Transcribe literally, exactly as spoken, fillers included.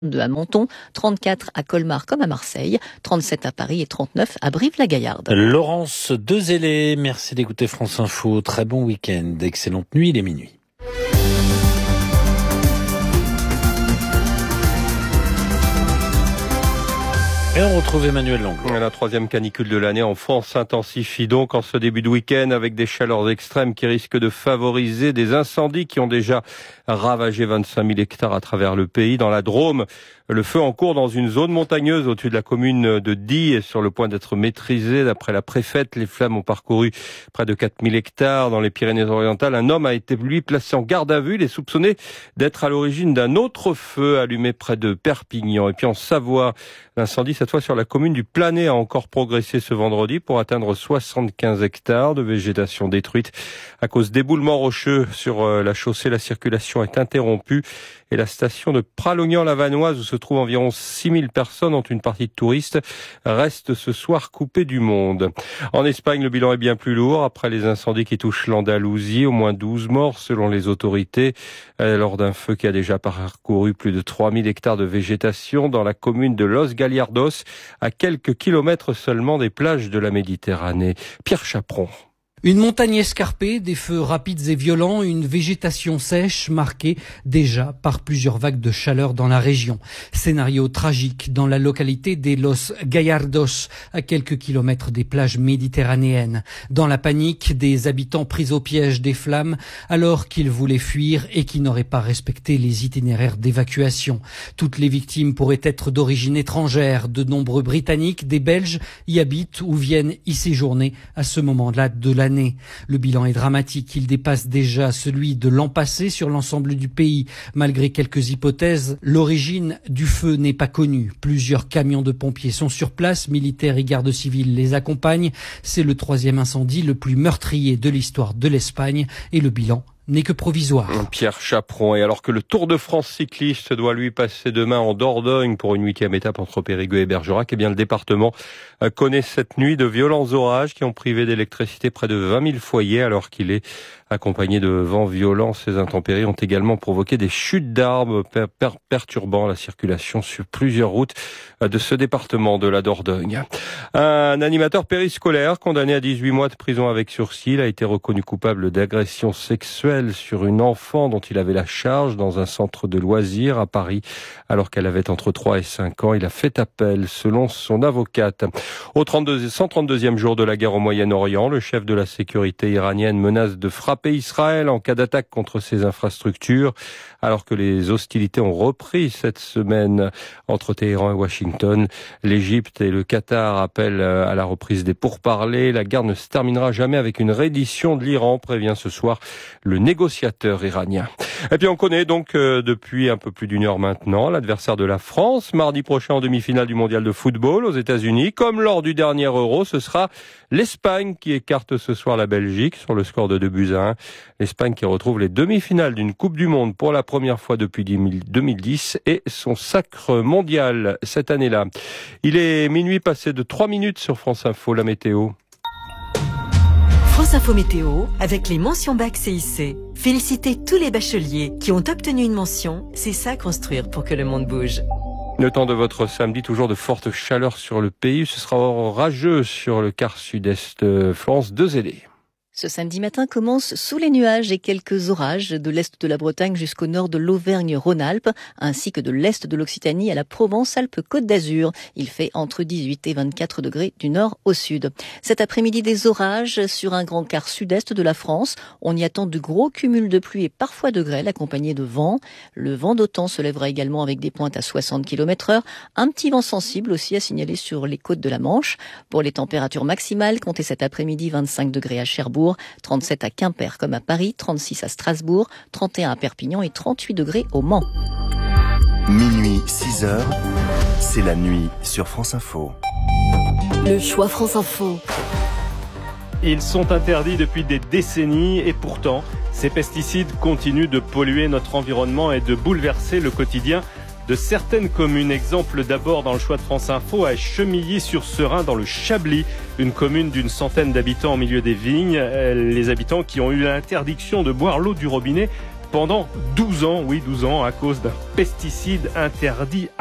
à Menton, trente-quatre à Colmar comme à Marseille, trente-sept à Paris et trente-neuf à Brive-la-Gaillarde. Laurence Dezélé, merci d'écouter France Info. Très bon week-end, excellente nuit, il est minuit. Et on retrouve Emmanuel Langlois. La troisième canicule de l'année en France s'intensifie donc en ce début de week-end avec des chaleurs extrêmes qui risquent de favoriser des incendies qui ont déjà ravagé vingt-cinq mille hectares à travers le pays. Dans la Drôme, le feu en cours dans une zone montagneuse au-dessus de la commune de Die est sur le point d'être maîtrisé. D'après la préfète, les flammes ont parcouru près de quatre mille hectares. Dans les Pyrénées-Orientales, un homme a été, lui, placé en garde à vue. Il est soupçonné d'être à l'origine d'un autre feu allumé près de Perpignan. Et puis en Savoie, l'incendie, cette fois sur la commune du Planay, a encore progressé ce vendredi pour atteindre soixante-quinze hectares de végétation détruite. À cause d'éboulements rocheux sur la chaussée, la circulation est interrompue. Et la station de Pralognan-la-Vanoise, où se trouvent environ six mille personnes, dont une partie de touristes, reste ce soir coupée du monde. En Espagne, le bilan est bien plus lourd. Après les incendies qui touchent l'Andalousie, au moins douze morts selon les autorités, lors d'un feu qui a déjà parcouru plus de trois mille hectares de végétation dans la commune de Los Gallardos, à quelques kilomètres seulement des plages de la Méditerranée. Pierre Chaperon. Une montagne escarpée, des feux rapides et violents, une végétation sèche marquée déjà par plusieurs vagues de chaleur dans la région. Scénario tragique dans la localité des Los Gallardos, à quelques kilomètres des plages méditerranéennes. Dans la panique, des habitants pris au piège des flammes alors qu'ils voulaient fuir et qui n'auraient pas respecté les itinéraires d'évacuation. Toutes les victimes pourraient être d'origine étrangère. De nombreux Britanniques, des Belges y habitent ou viennent y séjourner à ce moment-là de l'année. Le bilan est dramatique, il dépasse déjà celui de l'an passé sur l'ensemble du pays. Malgré quelques hypothèses, l'origine du feu n'est pas connue. Plusieurs camions de pompiers sont sur place, militaires et gardes civils les accompagnent. C'est le troisième incendie le plus meurtrier de l'histoire de l'Espagne et le bilan n'est que provisoire. Pierre Chaperon. Et alors que le Tour de France cycliste doit lui passer demain en Dordogne pour une huitième étape entre Périgueux et Bergerac, eh bien le département connaît cette nuit de violents orages qui ont privé d'électricité près de vingt mille foyers alors qu'il est accompagné de vents violents. Ces intempéries ont également provoqué des chutes d'arbres per- per- perturbant la circulation sur plusieurs routes de ce département de la Dordogne. Un animateur périscolaire condamné à dix-huit mois de prison avec sursis a été reconnu coupable d'agression sexuelle sur une enfant dont il avait la charge dans un centre de loisirs à Paris alors qu'elle avait entre trois et cinq ans. Il a fait appel selon son avocate. Au cent trente-deuxième jour de la guerre au Moyen-Orient, le chef de la sécurité iranienne menace de frapper Israël en cas d'attaque contre ses infrastructures, alors que les hostilités ont repris cette semaine entre Téhéran et Washington. L'Égypte et le Qatar appellent à la reprise des pourparlers. La guerre ne se terminera jamais avec une reddition de l'Iran, prévient ce soir le négociateur iranien. Et puis on connaît donc euh, depuis un peu plus d'une heure maintenant l'adversaire de la France, mardi prochain en demi-finale du mondial de football aux États-Unis. Comme lors du dernier Euro, ce sera l'Espagne qui écarte ce soir la Belgique sur le score de deux buts à un. L'Espagne qui retrouve les demi-finales d'une Coupe du Monde pour la première fois depuis deux mille dix et son sacre mondial cette année-là. Il est minuit passé de trois minutes sur France Info, la météo. France Info Météo, avec les mentions bac C I C. Félicitez tous les bacheliers qui ont obtenu une mention. C'est ça construire pour que le monde bouge. Le temps de votre samedi, toujours de fortes chaleurs sur le pays. Ce sera orageux sur le quart sud-est. Florence Dezélé. Ce samedi matin commence sous les nuages et quelques orages de l'est de la Bretagne jusqu'au nord de l'Auvergne-Rhône-Alpes, ainsi que de l'est de l'Occitanie à la Provence-Alpes-Côte d'Azur. Il fait entre dix-huit et vingt-quatre degrés du nord au sud. Cet après-midi, des orages sur un grand quart sud-est de la France. On y attend de gros cumuls de pluie et parfois de grêle accompagnés de vent. Le vent d'OTAN se lèvera également avec des pointes à soixante kilomètres heure. Un petit vent sensible aussi à signaler sur les côtes de la Manche. Pour les températures maximales, comptez cet après-midi vingt-cinq degrés à Cherbourg, trente-sept à Quimper comme à Paris, trente-six à Strasbourg, trente et un à Perpignan et trente-huit degrés au Mans. Minuit, six heures, c'est la nuit sur France Info. Le choix France Info. Ils sont interdits depuis des décennies et pourtant, ces pesticides continuent de polluer notre environnement et de bouleverser le quotidien de certaines communes. Exemple d'abord dans le choix de France Info à Chemilly-sur-Serein dans le Chablis, une commune d'une centaine d'habitants au milieu des vignes. Les habitants qui ont eu l'interdiction de boire l'eau du robinet pendant douze ans, oui douze ans, à cause d'un pesticide interdit